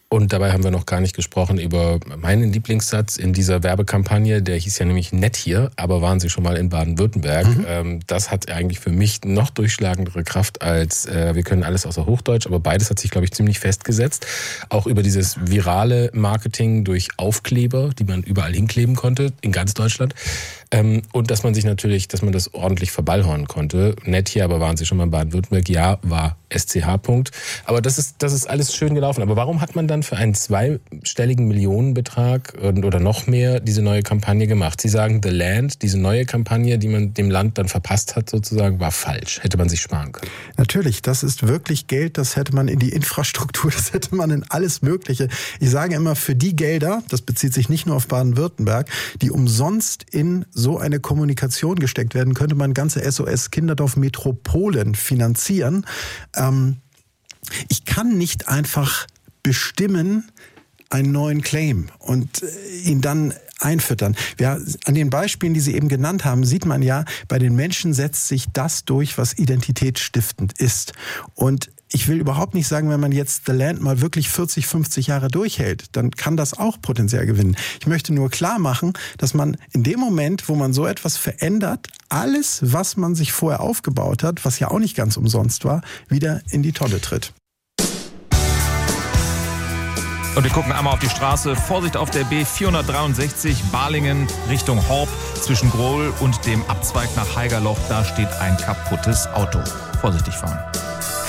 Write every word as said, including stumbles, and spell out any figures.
Und dabei haben wir noch gar nicht gesprochen über meinen Lieblingssatz in dieser Werbekampagne. Der hieß ja nämlich nett hier, aber waren Sie schon mal in Baden-Württemberg? Mhm. Das hat eigentlich für mich noch durchschlagendere Kraft als äh, wir können alles außer Hochdeutsch. Aber beides hat sich, glaube ich, ziemlich festgesetzt. Auch über dieses virale Marketing durch Aufkleber, die man überall hinkleben konnte, in ganz Deutschland. Ähm, und dass man sich natürlich, dass man das ordentlich verballhornen konnte. Nett hier, aber waren Sie schon mal in Baden-Württemberg? Ja, war S C H. Punkt. Aber das ist, das ist alles schön gelaufen. Aber warum hat man dann für einen zweistelligen Millionenbetrag oder noch mehr diese neue Kampagne gemacht? Sie sagen, The Land, diese neue Kampagne, die man dem Land dann verpasst hat sozusagen, war falsch. Hätte man sich sparen können. Natürlich, das ist wirklich Geld, das hätte man in die Infrastruktur, das hätte man in alles Mögliche. Ich sage immer, für die Gelder, das bezieht sich nicht nur auf Baden-Württemberg, die umsonst in so eine Kommunikation gesteckt werden, könnte man ganze S O S-Kinderdorf-Metropolen finanzieren. Ähm, ich kann nicht einfach bestimmen, einen neuen Claim und ihn dann einfüttern. Ja, an den Beispielen, die Sie eben genannt haben, sieht man ja, bei den Menschen setzt sich das durch, was identitätsstiftend ist. Und ich will überhaupt nicht sagen, wenn man jetzt The Land mal wirklich vierzig, fünfzig Jahre durchhält, dann kann das auch potenziell gewinnen. Ich möchte nur klar machen, dass man in dem Moment, wo man so etwas verändert, alles, was man sich vorher aufgebaut hat, was ja auch nicht ganz umsonst war, wieder in die Tonne tritt. Und wir gucken einmal auf die Straße. Vorsicht auf der B vierhundertdreiundsechzig, Balingen Richtung Horb. Zwischen Grohl und dem Abzweig nach Haigerloch, da steht ein kaputtes Auto. Vorsichtig fahren.